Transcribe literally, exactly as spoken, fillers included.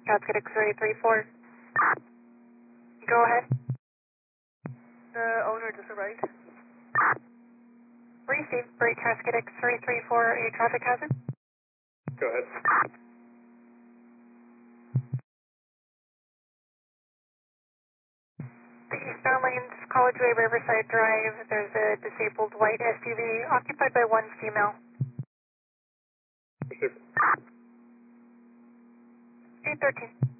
Cascade X-ray three four. Go ahead. The owner just arrived. Receive Brake Cascade X-ray three four, a traffic hazard. Go ahead. The eastbound lanes, College Way, Riverside Drive. There's a disabled white S U V occupied by one female. Receive. eight thirteen.